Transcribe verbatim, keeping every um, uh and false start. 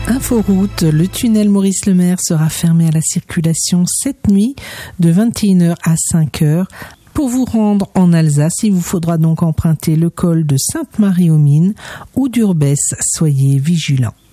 Inforoute, le tunnel Maurice-Lemaire sera fermé à la circulation cette nuit de vingt et une heures à cinq heures. Pour vous rendre en Alsace, il vous faudra donc emprunter le col de Sainte-Marie-aux-Mines ou d'Urbès. Soyez vigilants.